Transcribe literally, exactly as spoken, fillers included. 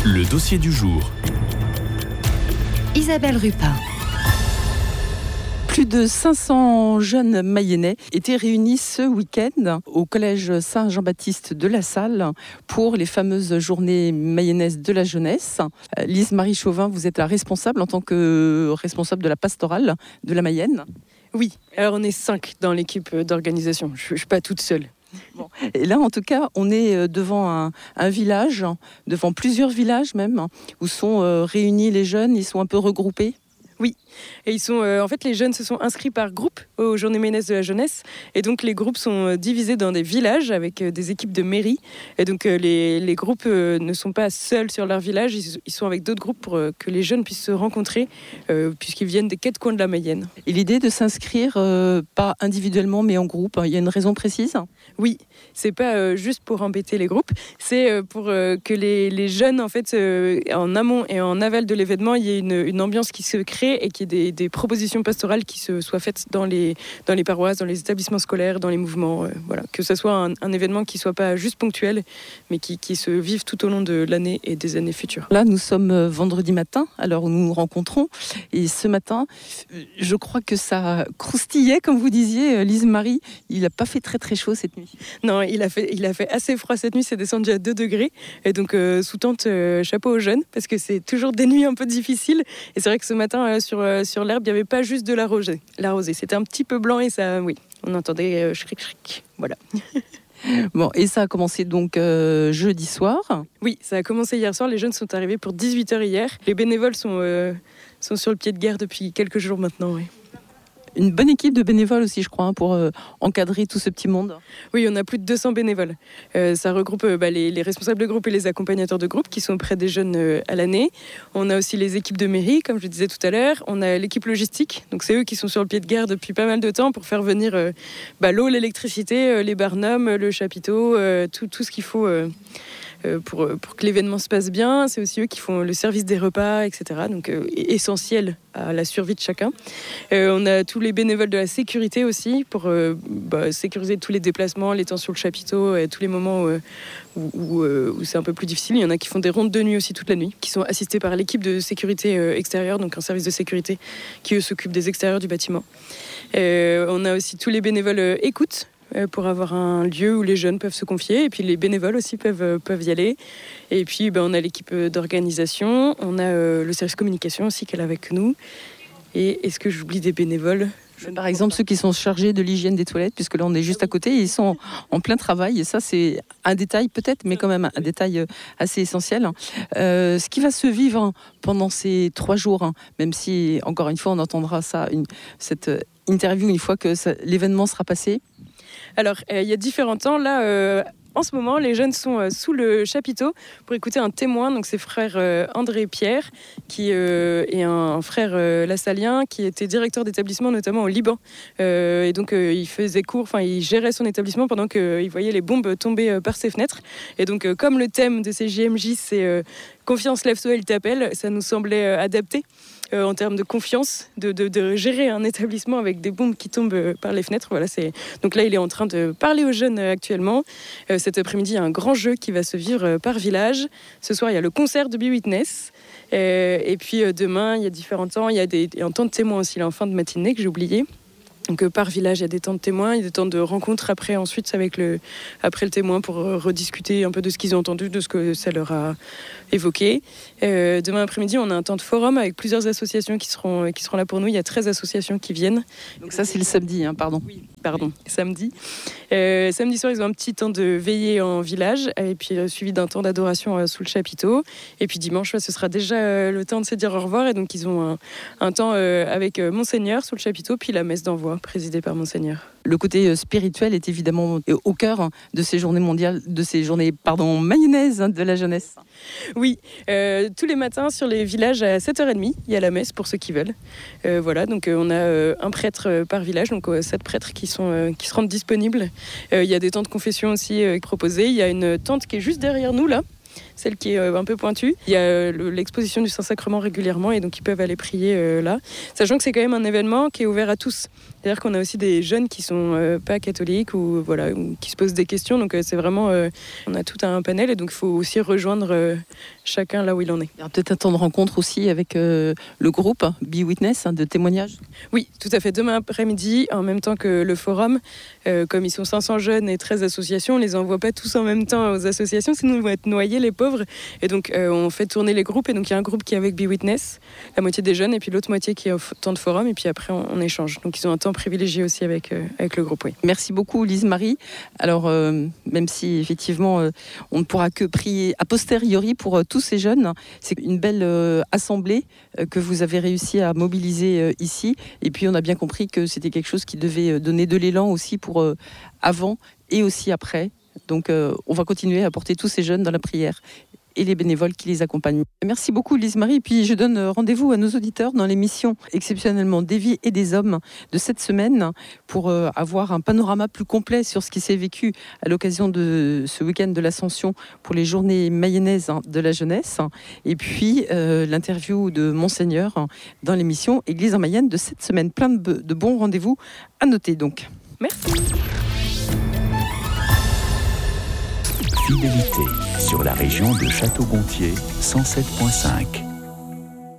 Le dossier du jour. Isabelle Rupin. Plus de cinq cents jeunes mayennais étaient réunis ce week-end au collège Saint-Jean-Baptiste de La Salle pour les fameuses journées mayennaises de la jeunesse. Lise-Marie Chauvin, vous êtes la responsable en tant que responsable de la pastorale de la Mayenne. Oui, alors on est cinq dans l'équipe d'organisation, je ne suis pas toute seule. Bon. Et là, en tout cas, on est devant un, un village, devant plusieurs villages même, où sont euh, réunis les jeunes, ils sont un peu regroupés. Oui, et ils sont, euh, en fait, les jeunes se sont inscrits par groupe aux Journées mayennaises de la jeunesse, et donc les groupes sont divisés dans des villages avec euh, des équipes de mairie, et donc euh, les, les groupes euh, ne sont pas seuls sur leur village, ils, ils sont avec d'autres groupes pour euh, que les jeunes puissent se rencontrer, euh, puisqu'ils viennent des quatre coins de la Mayenne. Et l'idée de s'inscrire, euh, pas individuellement, mais en groupe, il y a une raison précise ? Oui, c'est pas euh, juste pour embêter les groupes, c'est euh, pour euh, que les, les jeunes, en fait, euh, en amont et en aval de l'événement, il y ait une, une ambiance qui se crée et qu'il y ait des, des propositions pastorales qui se soient faites dans les, dans les paroisses, dans les établissements scolaires, dans les mouvements. Euh, voilà. Que ce soit un, un événement qui ne soit pas juste ponctuel, mais qui, qui se vive tout au long de l'année et des années futures. Là, nous sommes vendredi matin, à l'heure où nous nous rencontrons. Et ce matin, je crois que ça croustillait, comme vous disiez, Lise-Marie. Il n'a pas fait très très chaud cette nuit. Non, il a fait, il a fait assez froid cette nuit, c'est descendu à deux degrés. Et donc, euh, sous tente, euh, chapeau aux jeunes, parce que c'est toujours des nuits un peu difficiles. Et c'est vrai que ce matin, euh, sur, euh, sur l'herbe, il n'y avait pas juste de la rosée. La rosée, c'était un petit peu blanc et ça, oui, on entendait euh, shriek shriek. Voilà. Bon, et ça a commencé donc euh, jeudi soir. Oui, ça a commencé hier soir. Les jeunes sont arrivés pour dix-huit heures hier. Les bénévoles sont, euh, sont sur le pied de guerre depuis quelques jours maintenant, oui. Une bonne équipe de bénévoles aussi, je crois, hein, pour euh, encadrer tout ce petit monde. Oui, on a plus de deux cents bénévoles. Euh, ça regroupe euh, bah, les, les responsables de groupe et les accompagnateurs de groupe qui sont auprès des jeunes euh, à l'année. On a aussi les équipes de mairie, comme je disais tout à l'heure. On a l'équipe logistique, donc c'est eux qui sont sur le pied de guerre depuis pas mal de temps pour faire venir euh, bah, l'eau, l'électricité, euh, les barnums, le chapiteau, euh, tout, tout ce qu'il faut... Euh, Pour, pour que l'événement se passe bien. C'est aussi eux qui font le service des repas, et cetera. Donc euh, essentiel à la survie de chacun. Euh, on a tous les bénévoles de la sécurité aussi pour euh, bah, sécuriser tous les déplacements, les temps sur le chapiteau et tous les moments où, où, où, où c'est un peu plus difficile. Il y en a qui font des rondes de nuit aussi toute la nuit, qui sont assistés par l'équipe de sécurité euh, extérieure, donc un service de sécurité qui eux s'occupe des extérieurs du bâtiment. Euh, on a aussi tous les bénévoles euh, écoute, pour avoir un lieu où les jeunes peuvent se confier, et puis les bénévoles aussi peuvent, peuvent y aller. Et puis ben, on a l'équipe d'organisation, on a euh, le service communication aussi qui est là avec nous. Et est-ce que j'oublie des bénévoles ? Par exemple, ceux qui sont chargés de l'hygiène des toilettes, puisque là on est juste à côté, ils sont en plein travail, et ça c'est un détail peut-être, mais quand même un détail assez essentiel. Euh, ce qui va se vivre pendant ces trois jours, hein, même si encore une fois on entendra ça, une, cette interview une fois que ça, l'événement sera passé. Alors, euh, il y a différents temps. Là, euh, en ce moment, les jeunes sont euh, sous le chapiteau pour écouter un témoin. Donc, c'est frère euh, André et Pierre, qui euh, est un frère euh, lassalien, qui était directeur d'établissement, notamment au Liban. Euh, et donc, euh, il faisait cours, enfin, il gérait son établissement pendant qu'il voyait les bombes tomber euh, par ses fenêtres. Et donc, euh, comme le thème de ces J M J, c'est euh, Confiance, lève-toi, il t'appelle, ça nous semblait euh, adapté. Euh, en termes de confiance, de, de, de gérer un établissement avec des bombes qui tombent euh, par les fenêtres. Voilà, c'est... Donc là, il est en train de parler aux jeunes euh, actuellement. Euh, cet après-midi, il y a un grand jeu qui va se vivre euh, par village. Ce soir, il y a le concert de Be Witness. Euh, et puis euh, demain, il y a différents temps. Il y a, des, il y a un temps de témoin aussi, là, en fin de matinée, que j'ai oublié. Donc euh, par village, il y a des temps de témoins, il y a des temps de rencontres après, ensuite avec le, après le témoin pour euh, rediscuter un peu de ce qu'ils ont entendu, de ce que ça leur a évoqué. Euh, demain après-midi, on a un temps de forum avec plusieurs associations qui seront, qui seront là pour nous. Il y a treize associations qui viennent. Donc ça, c'est le samedi, hein, pardon. Oui, pardon, samedi. Euh, samedi soir, ils ont un petit temps de veillée en village, et puis euh, suivi d'un temps d'adoration euh, sous le chapiteau. Et puis dimanche, ouais, ce sera déjà euh, le temps de se dire au revoir. Et donc, ils ont un, un temps euh, avec euh, Monseigneur sous le chapiteau, puis la messe d'envoi présidée par Monseigneur. Le côté spirituel est évidemment au cœur de ces journées mondiales, de ces journées, pardon, mayonnaises de la jeunesse. Oui, euh, tous les matins sur les villages à sept heures trente, il y a la messe pour ceux qui veulent. Euh, voilà, donc euh, on a euh, un prêtre par village, donc euh, sept prêtres qui, sont, euh, qui se rendent disponibles. Euh, il y a des temps de confession aussi euh, proposés. Il y a une tente qui est juste derrière nous là. celle qui est euh, un peu pointue. Il y a euh, le, l'exposition du Saint-Sacrement régulièrement et donc ils peuvent aller prier euh, là. Sachant que c'est quand même un événement qui est ouvert à tous. C'est-à-dire qu'on a aussi des jeunes qui sont euh, pas catholiques ou, voilà, ou qui se posent des questions. Donc euh, c'est vraiment, euh, on a tout un panel et donc il faut aussi rejoindre euh, chacun là où il en est. Il y a peut-être un temps de rencontre aussi avec euh, le groupe Be Witness, hein, de témoignages. Oui, tout à fait. Demain après-midi, en même temps que le forum, euh, comme ils sont cinq cents jeunes et treize associations, on les envoie pas tous en même temps aux associations, sinon ils vont être noyés, les pauvres. Et donc euh, on fait tourner les groupes. Et donc il y a un groupe qui est avec Be Witness, la moitié des jeunes, et puis l'autre moitié qui est au temps de forum. Et puis après on, on échange. Donc ils ont un temps privilégié aussi avec, euh, avec le groupe. Oui. Merci beaucoup Lise-Marie. Alors euh, même si effectivement euh, on ne pourra que prier a posteriori pour euh, tous ces jeunes, c'est une belle euh, assemblée euh, que vous avez réussi à mobiliser euh, ici. Et puis on a bien compris que c'était quelque chose qui devait euh, donner de l'élan aussi pour euh, avant et aussi après. Donc euh, on va continuer à porter tous ces jeunes dans la prière et les bénévoles qui les accompagnent. Merci beaucoup Lise-Marie. Et puis je donne rendez-vous à nos auditeurs dans l'émission exceptionnellement des vies et des hommes de cette semaine pour euh, avoir un panorama plus complet sur ce qui s'est vécu à l'occasion de ce week-end de l'Ascension pour les journées mayennaises de la jeunesse. Et puis euh, l'interview de Monseigneur dans l'émission Église en Mayenne de cette semaine. Plein de, de bons rendez-vous à noter donc. Merci. Fidélité sur la région de Château-Gontier cent sept virgule cinq.